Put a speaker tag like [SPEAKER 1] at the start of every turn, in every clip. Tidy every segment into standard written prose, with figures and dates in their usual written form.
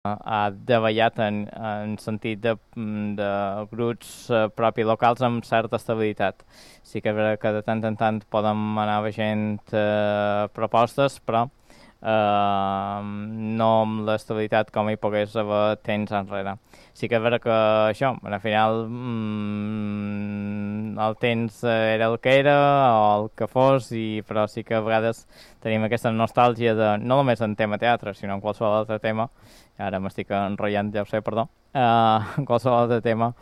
[SPEAKER 1] ha davallat en sentit de grups propis locals amb certa estabilitat. Sí que és veritat que de tant en tant poden anar veient propostes, però no amb l'estabilitat com hi pogués haver temps enrere. Sí que és veritat que això, al final el temps era el que era o el que fos, però sí que a vegades tenim aquesta nostàlgia de, no només en tema teatre, sinó en qualsevol altre tema. Ara m'estic enrotllant, ja ho sé, perdó. En qualsevol altre tema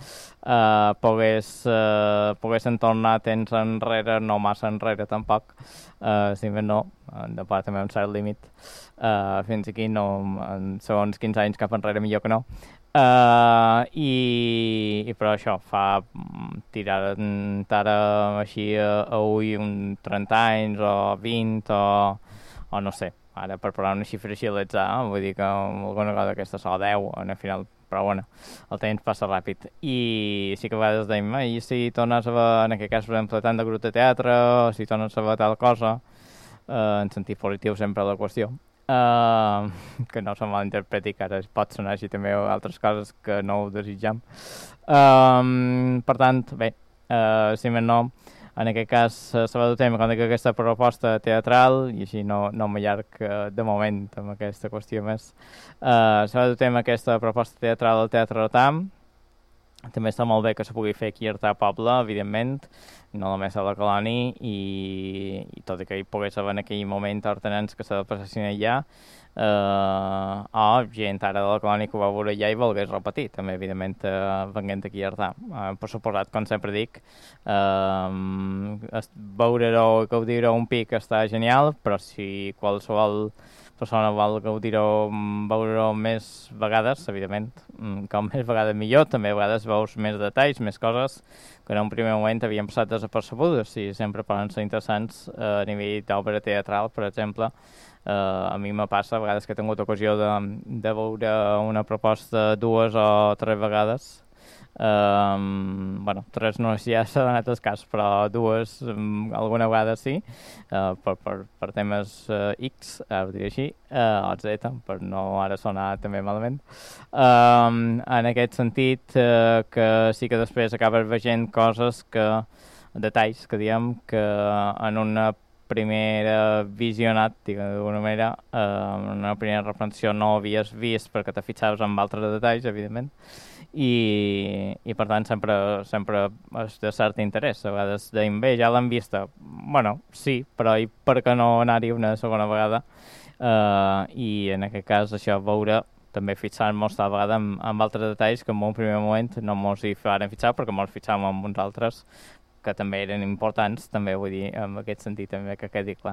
[SPEAKER 1] poguessin tornar temps enrere, no massa enrere tampoc, simplement no, de part també un cert límit, fins aquí no, en segons 15 anys cap enrere millor que no. Però això fa tirar ara així a ull un 30 anys o 20 o no sé, ara per parlar una xifra així a l'atzar, vull dir que alguna cosa d'aquesta o 10 al final, però bueno, el temps passa ràpid. I sí que a vegades deim, i si tornes a ver, en aquest cas, per exemple, tant de grup de teatre, o si tornes a ver tal cosa, en sentit positiu sempre la qüestió, que no se malinterpreti, que ara pot sonar així també altres coses que no ho desitjam. Per tant, bé, si més no, en aquest cas Sabadotem, com dic, aquesta proposta teatral, i així no m'allarg de moment amb aquesta qüestió més, Sabadotem, aquesta proposta teatral al Teatre Rotam. També està molt bé que se pugui fer aquí a Artà Poble, evidentment, no només a la Colònia, i tot i que hi pogués haver en aquell moment hortenents que se passessin allà, o gent ara de la Colònia que ho va veure allà i volgués repetir, també evidentment venint aquí a Artà. Per suposat, com sempre dic, veure-ho i gaudir-ho un pic està genial, però si qualsevol persona vol gaudir-ho, veure-ho més vegades, evidentment, com més vegades millor, també a vegades veus més detalls, més coses que en un primer moment havien passat desapercebudes, i sempre poden ser interessants a nivell d'obra teatral, per exemple. A mi me passa a vegades que he tingut ocasió de veure una proposta 2 o 3 vegades. Bueno, 3 no ja s'ha donat el cas, però 2 alguna vegada sí, per temes X, ara ho diré així, o Z, per no ara sonar també malament. En aquest sentit, que sí que després acabes veient coses detalls que diem que en una primera visionat, diguem d'alguna manera, una primera reflexió no havies vist perquè te fixaves en altres detalls, evidentment, i per tant sempre és de cert interès. A vegades deim, bé, ja l'hem vista. Bueno, sí, però i per què no anar-hi una segona vegada? I en aquest cas això, veure, també fixar-nos tal vegada en altres detalls que en un primer moment no mos hi farem fixar, perquè mos fixàvem en uns altres que també eren importants, també vull dir, en aquest sentit també que quedi clar.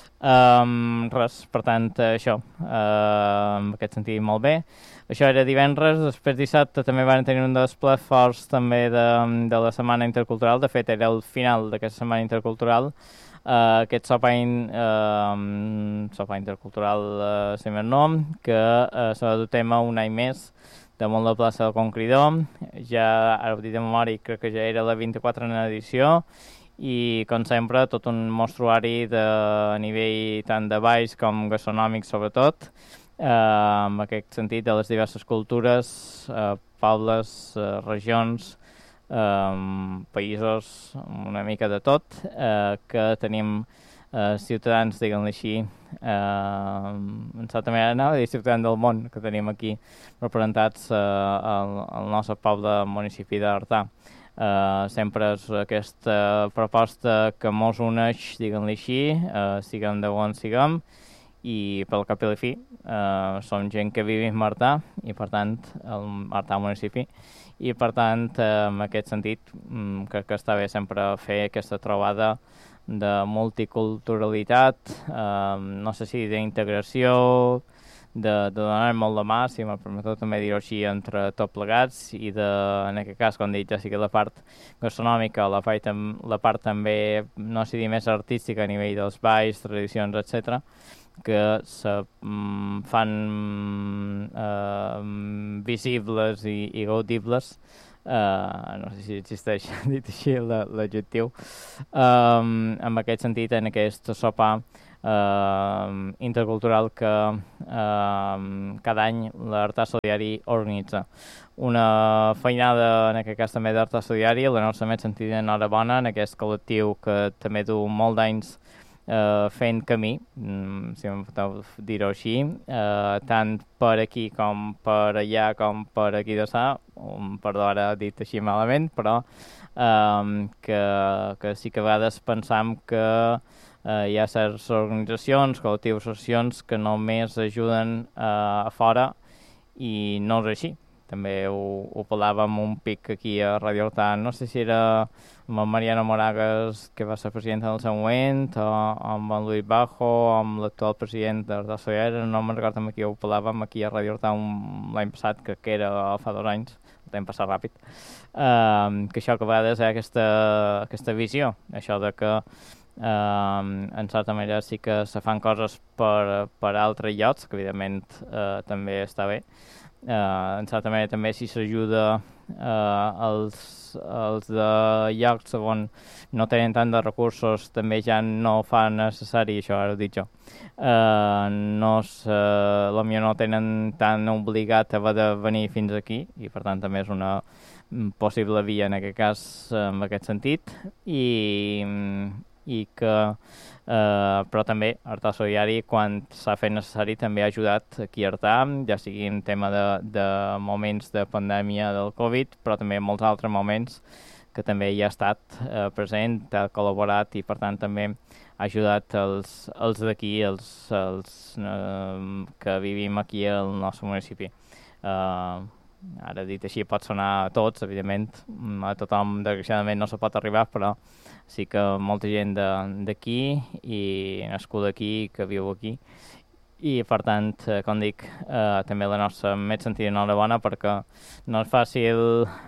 [SPEAKER 1] Res, per tant, això, en aquest sentit molt bé. Això era divendres, després dissabte també van tenir un dels plats forts també de la Setmana Intercultural, de fet era el final d'aquesta Setmana Intercultural, aquest sopar intercultural, si més nom, que s'ha de tema un any més, damunt la plaça del Conqueridor. Ja, ara ho dic de memòria, crec que ja era la 24a edició, i com sempre tot un mostruari a nivell tant de baix com gastronòmic sobretot, en aquest sentit de les diverses cultures, pobles, regions, països, una mica de tot, que tenim ciutadans, diguem-li així, en certa manera anava a dir ciutadans del món que tenim aquí representats al nostre poble, municipi d'Artà. Sempre és aquesta proposta que mos uneix, diguem-li així, siguem de on siguem, i pel cap i la fi som gent que vivim a Artà, i per tant Artà municipi, i per tant en aquest sentit crec que està bé sempre fer aquesta trobada de multiculturalitat, no sé si d'integració, de donar molt la mà, si m'ho permeteu també dir-ho així, entre tot plegats, i en aquest cas, com dic, ja sí que la part gastronòmica, la part també, no sé dir, més artística a nivell dels balls, tradicions, etc., que se fan visibles i gaudibles, no sé si existeix dit així l'adjectiu, en aquest sentit, en aquest sopar intercultural que cada any l'Artassa Diari organitza. Una feinada, en aquest cas també d'Artassa Diari, la nostra més sentida enhorabona en aquest col·lectiu que també du molt d'anys fent camí, si em podeu dir-ho així, tant per aquí com per allà com per aquí de sa, perdó, ara dit així malament, però que sí que a vegades pensam que hi ha certes organitzacions, col·lectius, associacions que només ajuden a fora i no és així. També ho parlàvem un pic aquí a Radio Horta, no sé si era amb el Mariano Moragas, que va ser president en el seu moment, o amb en Luis Bajo, o amb l'actual president d'Artassa Diari, no me'n recordo amb qui ho parlàvem aquí a Radio Horta l'any passat, que era fa 2 anys, el temps passa ràpid, que això que a vegades hi ha aquesta visió, això de que en certa manera sí que se fan coses per altres llocs, que evidentment també està bé. En certa manera també si s'ajuda els de llocs on no tenen tant de recursos també ja no fa necessari, això ara ho dic jo, potser no tenen tan obligat a haver de venir fins aquí i per tant també és una possible via en aquest cas en aquest sentit i que però també Artassa Diari quan s'ha fet necessari també ha ajudat aquí a Artà, ja sigui en tema de moments de pandèmia del Covid, però també en molts altres moments que també hi ha estat present, ha col·laborat i per tant també ha ajudat els d'aquí, els que vivim aquí al nostre municipi. Ara dit així pot sonar a tots, evidentment, a tothom desgraciadament no se pot arribar, però sí que molta gent d'aquí i nascuda aquí, que viu aquí, i per tant, com dic, també la nostra més sentida enhorabona perquè no és fàcil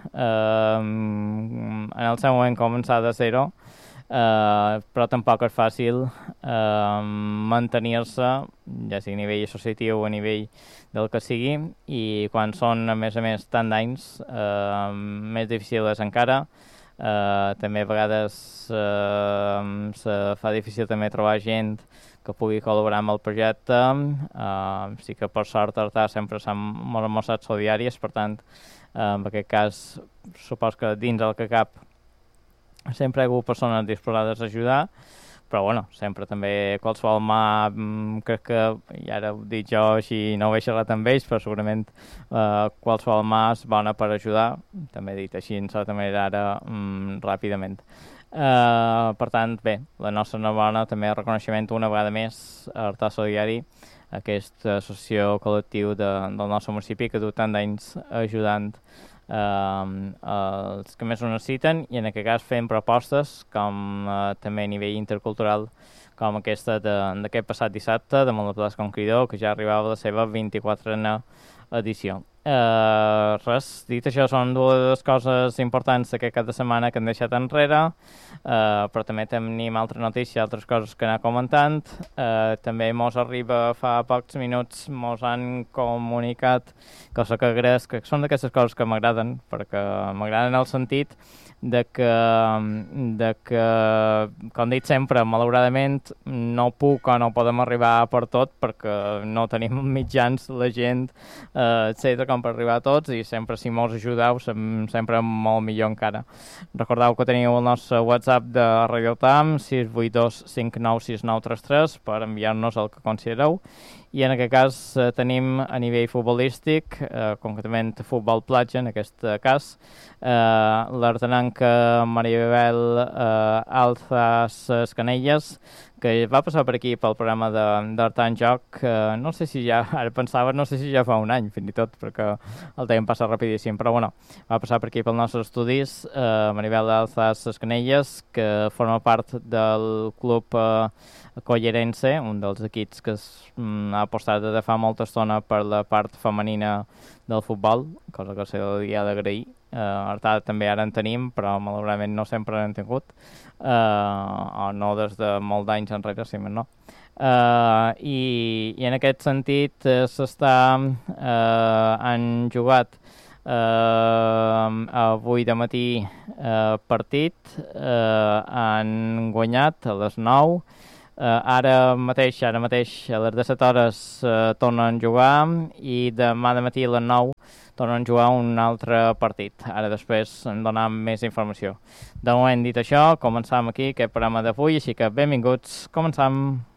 [SPEAKER 1] en el seu moment començar de zero, però tampoc és fàcil mantenir-se, ja sigui a nivell associatiu o a nivell del que sigui, i quan són, a més, tant d'anys, més difícil és encara. També a vegades se fa difícil també trobar gent que pugui col·laborar amb el projecte. Sí que per sort Artà sempre s'han mostrat solidàries, per tant, en aquest cas, supos que dins el que cap sempre hi ha hagut persones disposades a ajudar, però bueno, sempre també qualsevol mà, crec que, i ara ho dic jo així, no ho he xerrat amb ells, però segurament qualsevol mà és bona per ajudar, també dit així, en certa manera, ara ràpidament. Per tant, bé, la nostra enhorabona també reconeixement una vegada més a Artassa Diari, aquesta associació col·lectiu del nostre municipi que du tant d'anys ajudant els que més ho necessiten i en aquest cas fent propostes com també a nivell intercultural com aquesta d'aquest passat dissabte de Molaplas Conqueridor que ja arribava a la seva 24a edició. Res, dit això, són dues coses importants d'aquest cap de setmana que hem deixat enrere, però també tenim altres notícies, altres coses que anar comentant. També mos arriba fa pocs minuts, mos han comunicat, cosa que agraeix, que són d'aquestes coses que m'agraden, perquè m'agraden en el sentit de que, com dic sempre, malauradament no puc o no podem arribar per tot perquè no tenim mitjans, la gent, etc., com per arribar a tots i sempre si mos ajudeu sempre molt millor encara. Recordeu que teniu el nostre WhatsApp de Radio Tam 682 596933 per enviar-nos el que considereu i en aquest cas tenim a nivell futbolístic, concretament futbol platja en aquest cas, l'artenanca Maria Bebel Alzas Escanelles, que va passar per aquí pel programa d'Artà en Joc, no sé si ja, ara pensava, no sé si ja fa un any, fins i tot, perquè el temps passa rapidíssim, però bueno, va passar per aquí pels nostres estudis, Maribel Alzas Escanelles, que forma part del club Collerense, un dels equips que ha apostat de fa molta estona per la part femenina del futbol, cosa que se li ha d'agrair. Artà també ara en tenim, però malauradament no sempre n'hem tingut, o no des de molt d'anys enrere, si més no. I en aquest sentit han jugat avui de matí partit, han guanyat a les 9, Ara mateix, a les 17 hores tornen a jugar i demà de matí a les 9 tornen a jugar un altre partit. Ara després en donam més informació. De moment dit això, començam aquí aquest programa d'avui, així que benvinguts, començam.